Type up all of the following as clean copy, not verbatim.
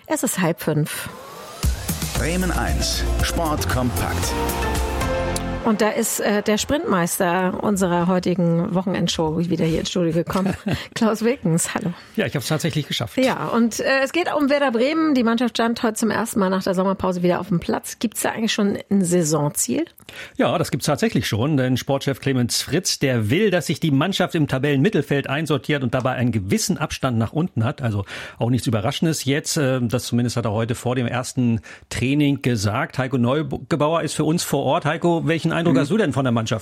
Es ist 4:30. Bremen 1, Sport kompakt. Und da ist der Sprintmeister unserer heutigen Wochenendshow wieder hier ins Studio gekommen. Klaus Wilkens, hallo. Ja, ich habe es tatsächlich geschafft. Ja, und es geht um Werder Bremen. Die Mannschaft stand heute zum ersten Mal nach der Sommerpause wieder auf dem Platz. Gibt es da eigentlich schon ein Saisonziel? Ja, das gibt's tatsächlich schon, denn Sportchef Clemens Fritz, der will, dass sich die Mannschaft im Tabellenmittelfeld einsortiert und dabei einen gewissen Abstand nach unten hat. Also auch nichts Überraschendes jetzt. Das zumindest hat er heute vor dem ersten Training gesagt. Heiko Neugebauer ist für uns vor Ort. Heiko, welchen Eindruck hast du denn von der Mannschaft?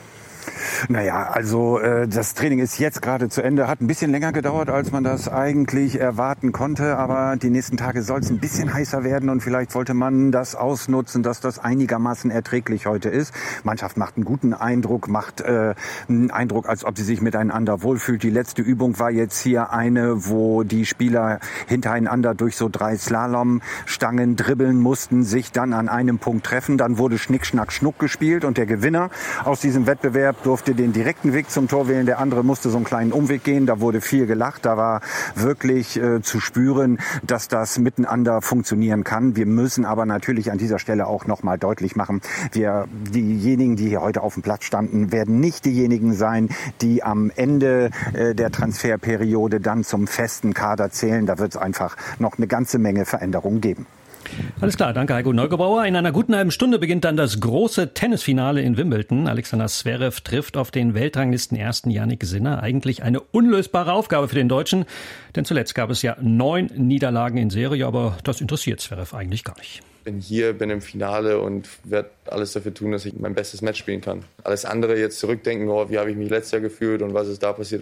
Naja, also das Training ist jetzt gerade zu Ende. Hat ein bisschen länger gedauert, als man das eigentlich erwarten konnte. Aber die nächsten Tage soll es ein bisschen heißer werden. Und vielleicht wollte man das ausnutzen, dass das einigermaßen erträglich heute ist. Mannschaft macht einen guten Eindruck, macht einen Eindruck, als ob sie sich miteinander wohlfühlt. Die letzte Übung war jetzt hier eine, wo die Spieler hintereinander durch so 3 Slalomstangen dribbeln mussten, sich dann an einem Punkt treffen. Dann wurde Schnick, Schnack, Schnuck gespielt. Und der Gewinner aus diesem Wettbewerb durfte den direkten Weg zum Tor wählen, der andere musste so einen kleinen Umweg gehen. Da wurde viel gelacht, da war wirklich zu spüren, dass das miteinander funktionieren kann. Wir müssen aber natürlich an dieser Stelle auch nochmal deutlich machen, diejenigen, die hier heute auf dem Platz standen, werden nicht diejenigen sein, die am Ende der Transferperiode dann zum festen Kader zählen. Da wird es einfach noch eine ganze Menge Veränderungen geben. Alles klar, danke Heiko Neugebauer. In einer guten halben Stunde beginnt dann das große Tennisfinale in Wimbledon. Alexander Zverev trifft auf den Weltranglisten-Ersten Jannik Sinner. Eigentlich eine unlösbare Aufgabe für den Deutschen, denn zuletzt gab es ja 9 Niederlagen in Serie, aber das interessiert Zverev eigentlich gar nicht. Bin hier, bin im Finale und werde alles dafür tun, dass ich mein bestes Match spielen kann. Alles andere jetzt zurückdenken, wie habe ich mich letztes Jahr gefühlt und was ist da passiert,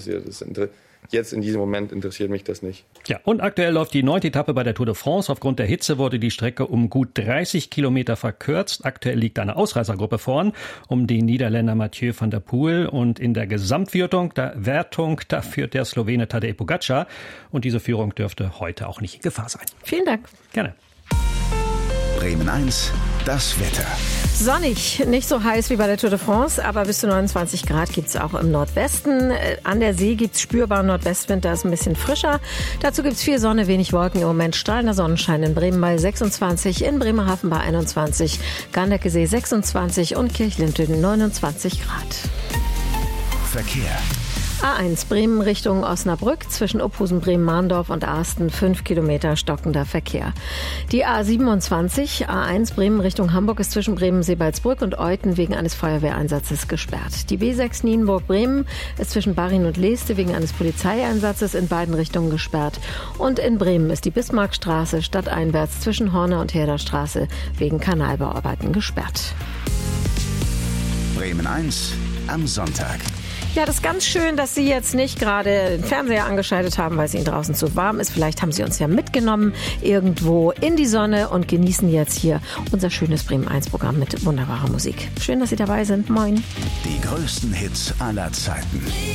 jetzt in diesem Moment interessiert mich das nicht. Ja, und aktuell läuft die 9. Etappe bei der Tour de France. Aufgrund der Hitze wurde die Strecke um gut 30 Kilometer verkürzt. Aktuell liegt eine Ausreißergruppe vorn um den Niederländer Mathieu van der Poel. Und in der Gesamtwertung, da führt der Slowene Tadej Pogačar. Und diese Führung dürfte heute auch nicht in Gefahr sein. Vielen Dank. Gerne. Bremen 1, das Wetter. Sonnig, nicht so heiß wie bei der Tour de France, aber bis zu 29 Grad gibt's auch im Nordwesten. An der See gibt's spürbaren Nordwestwind, da ist ein bisschen frischer. Dazu gibt's viel Sonne, wenig Wolken. Im Moment strahlender Sonnenschein in Bremen bei 26, in Bremerhaven bei 21, Garndeckesee 26 und Kirchlintön 29 Grad. Verkehr. A1 Bremen Richtung Osnabrück, zwischen Ophusen, Bremen-Mahndorf und Arsten 5 Kilometer stockender Verkehr. Die A27 A1 Bremen Richtung Hamburg ist zwischen Bremen-Sebalsbrück und Euthen wegen eines Feuerwehreinsatzes gesperrt. Die B6 Nienburg-Bremen ist zwischen Barin und Leeste wegen eines Polizeieinsatzes in beiden Richtungen gesperrt. Und in Bremen ist die Bismarckstraße stadteinwärts zwischen Horner und Herderstraße wegen Kanalbauarbeiten gesperrt. Bremen 1 am Sonntag. Ja, das ist ganz schön, dass Sie jetzt nicht gerade den Fernseher angeschaltet haben, weil es Ihnen draußen zu warm ist. Vielleicht haben Sie uns ja mitgenommen irgendwo in die Sonne und genießen jetzt hier unser schönes Bremen 1 Programm mit wunderbarer Musik. Schön, dass Sie dabei sind. Moin. Die größten Hits aller Zeiten.